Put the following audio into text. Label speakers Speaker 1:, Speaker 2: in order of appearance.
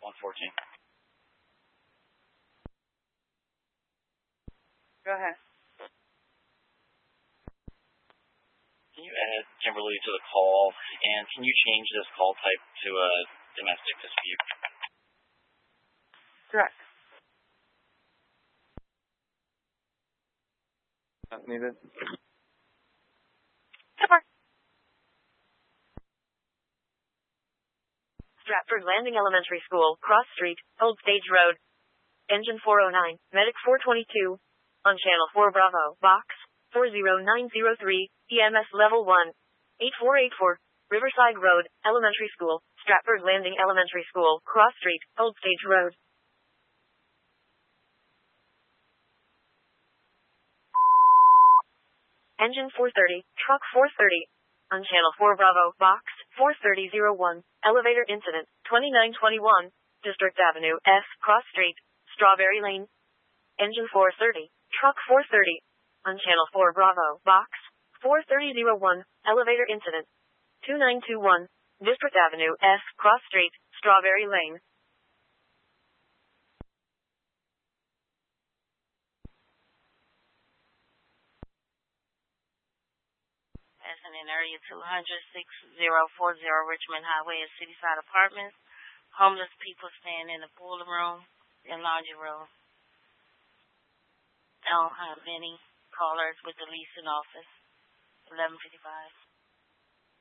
Speaker 1: 114.
Speaker 2: Go ahead.
Speaker 1: Can you add Kimberly to the call, and can you change this call type to a domestic dispute?
Speaker 2: Correct. Not needed.
Speaker 3: Super. Stratford Landing Elementary School, Cross Street, Old Stage Road. Engine 409, Medic 422. On Channel 4 Bravo, Box 40903, EMS Level 1. 8484, Riverside Road, Elementary School, Stratford Landing Elementary School, Cross Street, Old Stage Road. Engine 430, Truck 430. On Channel 4 Bravo, Box 43001, Elevator Incident, 2921, District Avenue, F, Cross Street, Strawberry Lane. Engine 430, Truck 430. On Channel 4 Bravo, Box 43001, Elevator Incident, 2921, District Avenue, F, Cross Street, Strawberry Lane.
Speaker 4: In area 200-6040 Richmond Highway at Cityside Apartments. Homeless people staying in the boiler room and laundry room. Don't have any callers with the leasing office. 1155.